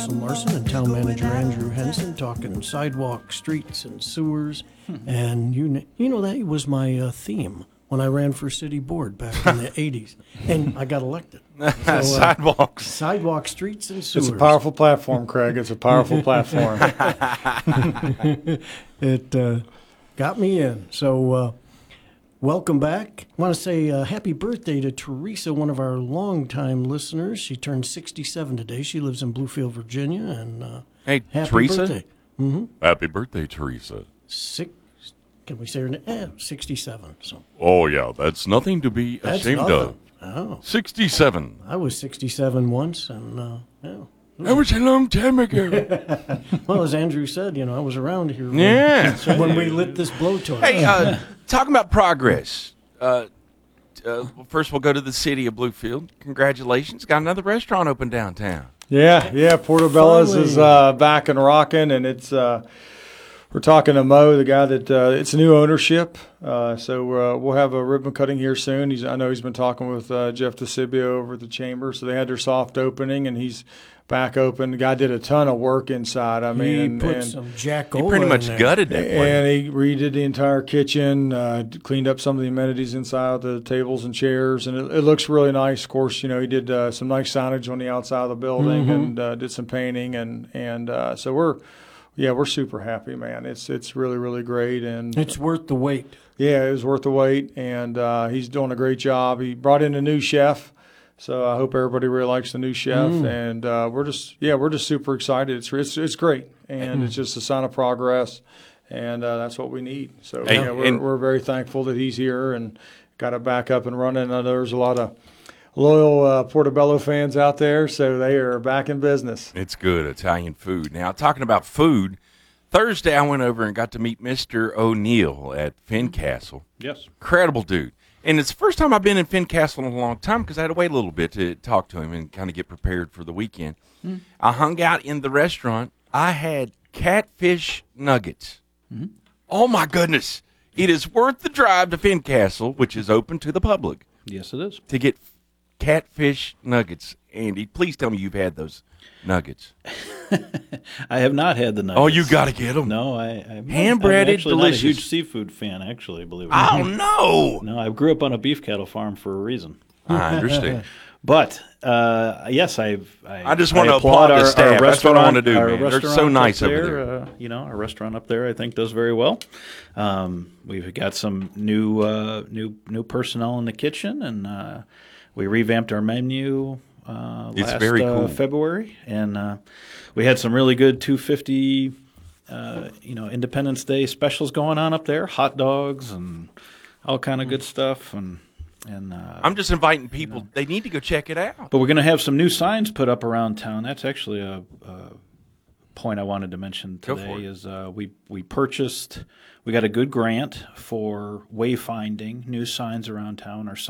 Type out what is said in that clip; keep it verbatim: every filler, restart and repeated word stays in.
Russell Larson and Town Manager Andrew Henson talking sidewalk, streets, and sewers. And you kn- you know that was my uh, theme when I ran for city board back in the eighties. And I got elected. So, uh, Sidewalks. Sidewalk, streets, and sewers. It's a powerful platform, Craig. It's a powerful platform. It uh, got me in. So uh, welcome back. I want to say uh, happy birthday to Teresa, one of our longtime listeners. She turned sixty-seven today. She lives in Bluefield, Virginia. And uh, Hey, happy Teresa. birthday. Mm-hmm. Happy birthday, Teresa. Six, can we say her name? Eh, sixty-seven. So Oh, yeah, that's nothing to be that's ashamed nothing. of. Oh, sixty-seven. I was sixty-seven once, and uh, yeah. That was a long time ago. Well, as Andrew said, you know, I was around here when, Yeah. when we lit this blowtorch. Hey, uh, talking about progress. Uh, uh, first, we'll go to the city of Bluefield. Congratulations. Got another restaurant open downtown. Yeah, yeah. Portobello's Finally. is uh, back and rocking, and it's uh, we're talking to Mo, the guy that uh, it's new ownership. Uh, so uh, we'll have a ribbon cutting here soon. He's I know he's been talking with uh, Jeff DeCibio over at the chamber. So they had their soft opening, and he's back open. The guy did a ton of work inside. I mean, he and, put and, some Jack He pretty in much there. gutted that place. and he redid the entire kitchen, uh, cleaned up some of the amenities inside the tables and chairs, and it, it looks really nice. Of course, you know he did uh, some nice signage on the outside of the building, Mm-hmm. and uh, did some painting, and and uh, so we're, yeah, we're super happy, man. It's it's really really great, and It's worth the wait. yeah, it was worth the wait, and uh, he's doing a great job. He brought in a new chef. So I hope everybody really likes the new chef, Mm. and uh, we're just yeah we're just super excited. It's it's, it's great, and Mm. it's just a sign of progress, and uh, that's what we need. So Hey, yeah, we're and- we're very thankful that he's here and got it back up and running. I know there's a lot of loyal uh, Portobello fans out there, so they are back in business. It's good Italian food. Now, talking about food, Thursday I went over and got to meet Mister O'Neill at Fincastle. Yes. Incredible dude. And it's the first time I've been in Fincastle in a long time because I had to wait a little bit to talk to him and kind of get prepared for the weekend. I hung out in the restaurant. I had catfish nuggets. Oh, my goodness. It is worth the drive to Fincastle, which is open to the public, Yes, it is. to get catfish nuggets. Andy, please tell me you've had those nuggets. I have not had the nuggets. Oh, you got to get them. No, I, I'm, Hand-breaded, I'm actually delicious. not a huge seafood fan, actually, believe it or not. Oh, no. No, I grew up on a beef cattle farm for a reason. I understand. But uh, yes, I've. I, I just want to applaud applaud the our, staff. Our That's what I want to restaurant- do, our man. They're restaurant so up nice over there, there. Uh, you know, our restaurant up there, I think, does very well. Um, we've got some new, uh, new, new personnel in the kitchen, and uh, we revamped our menu uh, It's last very uh, cool. February, and uh, we had some really good two fifty. Uh, you know, Independence Day specials going on up there, hot dogs and all kind of good stuff, and and. Uh, I'm just inviting people. They need to go check it out. but we're going to have some new signs put up around town. That's actually a, a point I wanted to mention Go for today. it. Is uh, we we purchased, we got a good grant for wayfinding new signs around town. Our